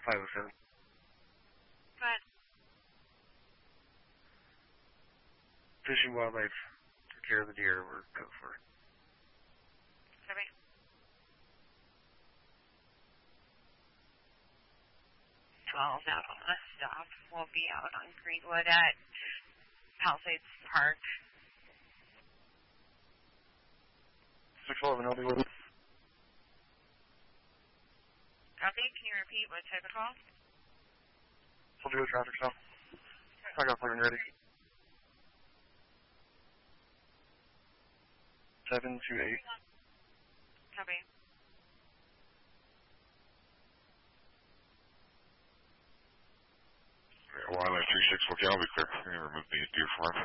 507. Go ahead. Fish and Wildlife took care of the deer. We're go for it. Copy. 12 out on the stop. We'll be out on Greenwood at Palisades Park. 611, I'll be with you. Copy. Can you repeat what type of call? We'll do a traffic stop. I got plane ready. 728. Copy. Wildlife 364, I'll be clear. I'm going to remove the deer farm.